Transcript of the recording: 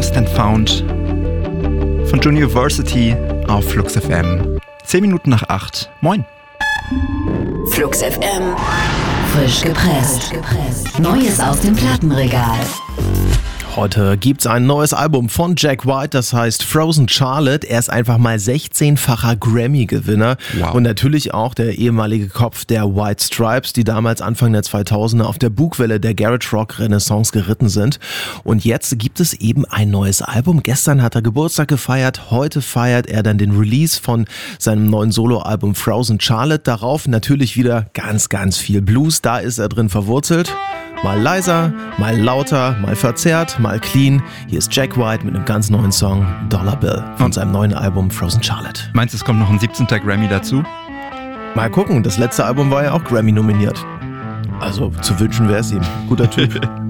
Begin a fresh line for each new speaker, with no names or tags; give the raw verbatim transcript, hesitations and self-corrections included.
Lost and Found von Juniversity auf Flux F M. Zehn Minuten nach acht. Moin.
Flux F M. Frisch gepresst. Neues aus dem Plattenregal.
Heute gibt's ein neues Album von Jack White, das heißt Frozen Charlotte. Er ist einfach mal sechzehnfacher Grammy-Gewinner. Wow. Und natürlich auch der ehemalige Kopf der White Stripes, die damals Anfang der zweitausender auf der Bugwelle der Garage Rock Renaissance geritten sind. Und jetzt gibt es eben ein neues Album. Gestern hat er Geburtstag gefeiert, heute feiert er dann den Release von seinem neuen Soloalbum Frozen Charlotte. Darauf natürlich wieder ganz, ganz viel Blues, da ist er drin verwurzelt. Mal leiser, mal lauter, mal verzerrt, mal clean. Hier ist Jack White mit einem ganz neuen Song, Dollar Bill, von Und seinem neuen Album Frozen Charlotte.
Meinst du, es kommt noch ein siebzehnter Grammy dazu?
Mal gucken, das letzte Album war ja auch Grammy nominiert. Also zu wünschen wäre es ihm. Guter Typ.